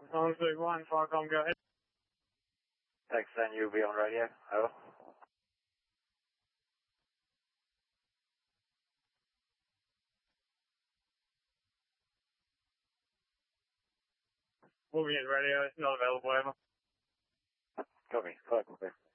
1 Falcon, go ahead. XN, you'll be on radio. Over. Moving in radio, it's not available, over. Copy. Falcon,